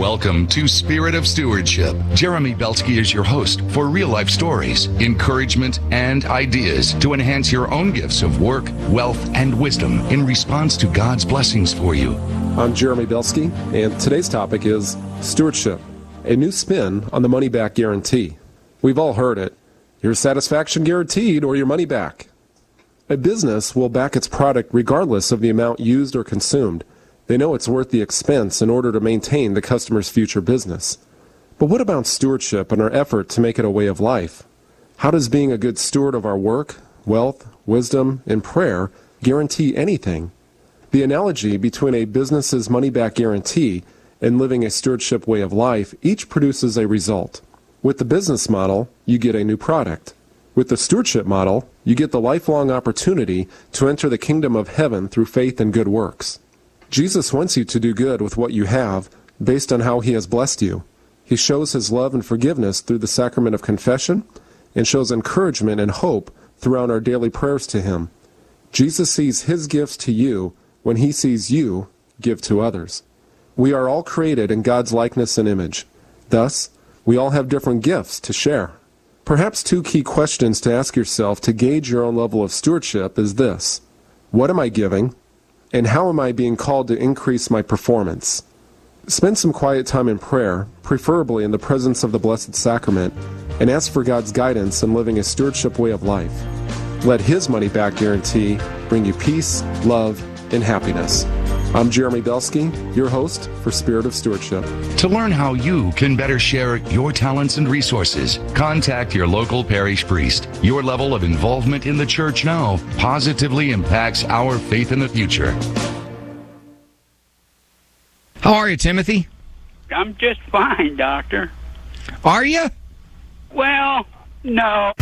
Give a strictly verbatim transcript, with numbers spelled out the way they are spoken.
Welcome to Spirit of Stewardship. Jeremy Belsky is your host for real-life stories, encouragement, and ideas to enhance your own gifts of work, wealth, and wisdom in response to God's blessings for you. I'm Jeremy Belsky, and today's topic is stewardship, a new spin on the money-back guarantee. We've all heard it. Your satisfaction guaranteed or your money back. A business will back its product regardless of the amount used or consumed. They know it's worth the expense in order to maintain the customer's future business. But what about stewardship and our effort to make it a way of life? How does being a good steward of our work, wealth, wisdom, and prayer guarantee anything? The analogy between a business's money-back guarantee and living a stewardship way of life each produces a result. With the business model, you get a new product. With the stewardship model, you get the lifelong opportunity to enter the kingdom of heaven through faith and good works. Jesus wants you to do good with what you have based on how he has blessed you. He shows his love and forgiveness through the sacrament of confession and shows encouragement and hope throughout our daily prayers to him. Jesus sees his gifts to you when he sees you give to others. We are all created in God's likeness and image. Thus, we all have different gifts to share. Perhaps two key questions to ask yourself to gauge your own level of stewardship is this: what am I giving? And how am I being called to increase my performance? Spend some quiet time in prayer, preferably in the presence of the Blessed Sacrament, and ask for God's guidance in living a stewardship way of life. Let his money-back guarantee bring you peace, love, and happiness. I'm Jeremy Belsky, your host for Spirit of Stewardship. To learn how you can better share your talents and resources, contact your local parish priest. Your level of involvement in the church now positively impacts our faith in the future. How are you, Timothy? I'm just fine, Doctor. Are you? Well, no.